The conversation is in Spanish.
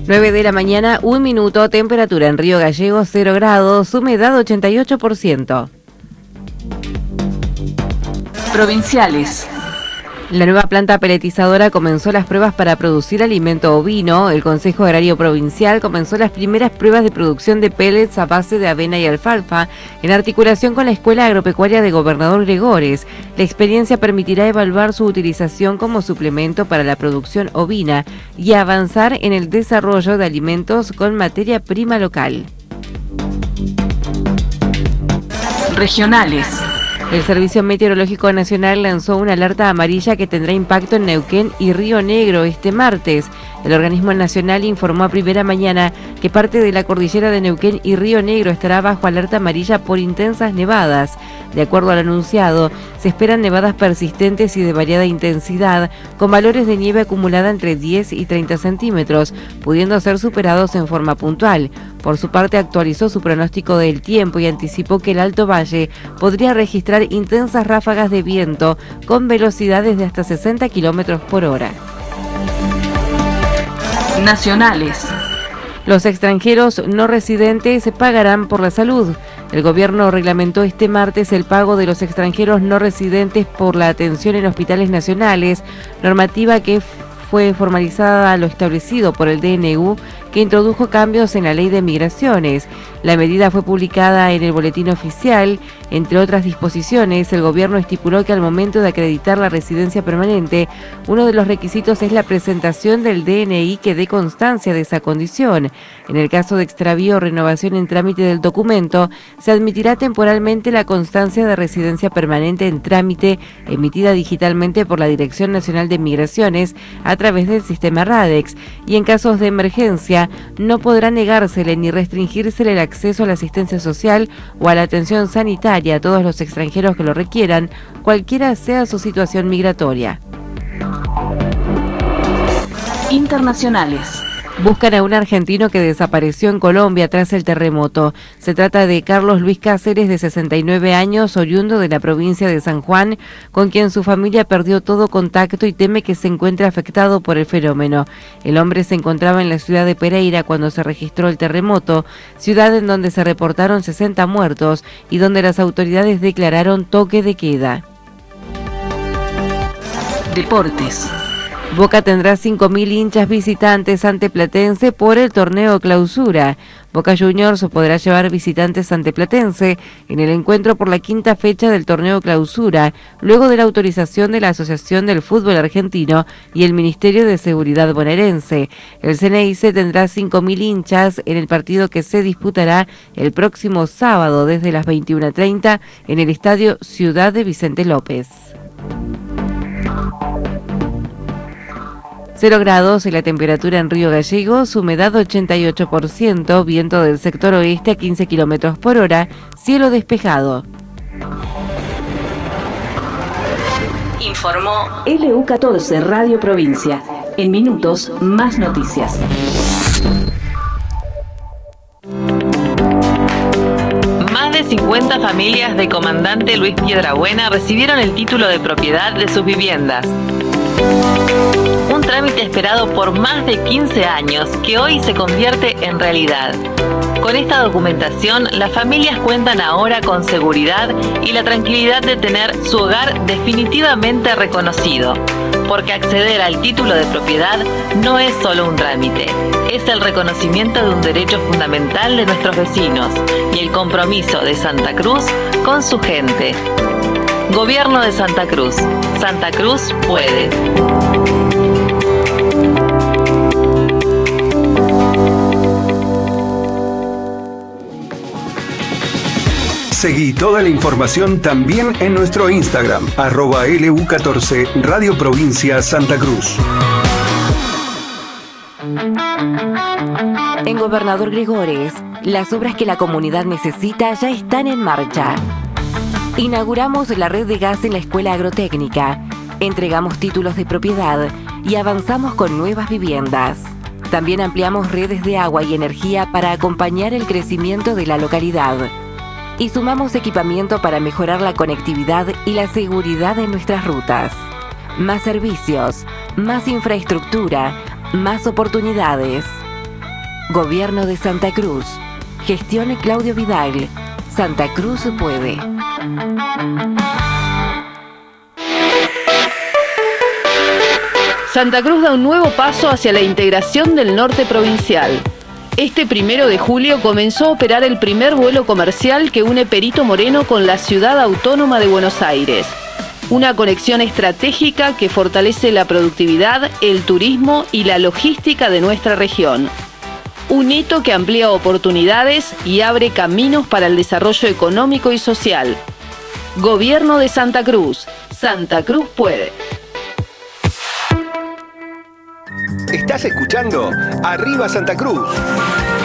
9 de la mañana, 1 minuto, temperatura en Río Gallegos 0 grados, humedad 88%. Provinciales. La nueva planta peletizadora comenzó las pruebas para producir alimento ovino. El Consejo Agrario Provincial comenzó las primeras pruebas de producción de pellets a base de avena y alfalfa en articulación con la Escuela Agropecuaria de Gobernador Gregores. La experiencia permitirá evaluar su utilización como suplemento para la producción ovina y avanzar en el desarrollo de alimentos con materia prima local. Regionales. El Servicio Meteorológico Nacional lanzó una alerta amarilla que tendrá impacto en Neuquén y Río Negro este martes. El organismo nacional informó a primera mañana que parte de la cordillera de Neuquén y Río Negro estará bajo alerta amarilla por intensas nevadas. De acuerdo al anunciado, se esperan nevadas persistentes y de variada intensidad, con valores de nieve acumulada entre 10 y 30 centímetros, pudiendo ser superados en forma puntual. Por su parte, actualizó su pronóstico del tiempo y anticipó que el Alto Valle podría registrar intensas ráfagas de viento con velocidades de hasta 60 kilómetros por hora. Nacionales. Los extranjeros no residentes pagarán por la salud. El gobierno reglamentó este martes el pago de los extranjeros no residentes por la atención en hospitales nacionales, normativa que fue formalizada a lo establecido por el DNU, que introdujo cambios en la ley de migraciones. La medida fue publicada en el Boletín Oficial. Entre otras disposiciones, el gobierno estipuló que al momento de acreditar la residencia permanente, uno de los requisitos es la presentación del DNI que dé constancia de esa condición. En el caso de extravío o renovación en trámite del documento, se admitirá temporalmente la constancia de residencia permanente en trámite emitida digitalmente por la Dirección Nacional de Migraciones a través del sistema RADEX, y en casos de emergencia no podrá negársele ni restringírsele el acceso a la asistencia social o a la atención sanitaria a todos los extranjeros que lo requieran, cualquiera sea su situación migratoria. Internacionales. Buscan a un argentino que desapareció en Colombia tras el terremoto. Se trata de Carlos Luis Cáceres, de 69 años, oriundo de la provincia de San Juan, con quien su familia perdió todo contacto y teme que se encuentre afectado por el fenómeno. El hombre se encontraba en la ciudad de Pereira cuando se registró el terremoto, ciudad en donde se reportaron 60 muertos y donde las autoridades declararon toque de queda. Deportes. Boca tendrá 5.000 hinchas visitantes ante Platense por el torneo Clausura. Boca Juniors podrá llevar visitantes ante Platense en el encuentro por la quinta fecha del torneo Clausura, luego de la autorización de la Asociación del Fútbol Argentino y el Ministerio de Seguridad bonaerense. El CNIC tendrá 5.000 hinchas en el partido que se disputará el próximo sábado desde las 21:30 en el Estadio Ciudad de Vicente López. 0 grados en la temperatura en Río Gallegos, humedad 88%, viento del sector oeste a 15 kilómetros por hora, cielo despejado. Informó LU14 Radio Provincia. En minutos, más noticias. Más de 50 familias de Comandante Luis Piedrabuena recibieron el título de propiedad de sus viviendas. Un trámite esperado por más de 15 años que hoy se convierte en realidad. Con esta documentación, las familias cuentan ahora con seguridad y la tranquilidad de tener su hogar definitivamente reconocido. Porque acceder al título de propiedad no es solo un trámite, es el reconocimiento de un derecho fundamental de nuestros vecinos y el compromiso de Santa Cruz con su gente. Gobierno de Santa Cruz. Santa Cruz puede. Seguí toda la información también en nuestro Instagram, @LU14 Radio Provincia Santa Cruz. En Gobernador Gregores, las obras que la comunidad necesita ya están en marcha. Inauguramos la red de gas en la Escuela Agrotécnica, entregamos títulos de propiedad y avanzamos con nuevas viviendas. También ampliamos redes de agua y energía para acompañar el crecimiento de la localidad. Y sumamos equipamiento para mejorar la conectividad y la seguridad en nuestras rutas. Más servicios, más infraestructura, más oportunidades. Gobierno de Santa Cruz. Gestione Claudio Vidal. Santa Cruz puede. Santa Cruz da un nuevo paso hacia la integración del norte provincial. Este 1 de julio comenzó a operar el primer vuelo comercial que une Perito Moreno con la ciudad autónoma de Buenos Aires. Una conexión estratégica que fortalece la productividad, el turismo y la logística de nuestra región. Un hito que amplía oportunidades y abre caminos para el desarrollo económico y social. Gobierno de Santa Cruz. Santa Cruz puede. Estás escuchando Arriba Santa Cruz.